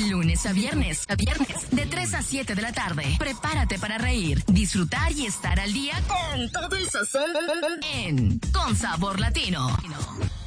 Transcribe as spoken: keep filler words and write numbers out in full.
lunes a viernes, a viernes, de tres a siete de la tarde. Prepárate para reír, disfrutar y estar al día con todo el sazón en Con Sabor Latino.